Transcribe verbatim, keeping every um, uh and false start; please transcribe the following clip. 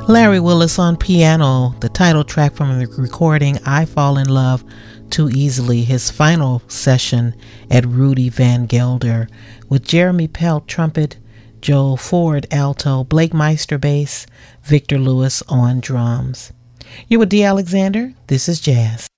Larry Willis on piano, the title track from the recording I Fall in Love Too Easily, his final session at Rudy Van Gelder, with Jeremy Pelt trumpet, Joe Ford alto, Blake Meister bass, Victor Lewis on drums. You're with D. Alexander. This is Jazz.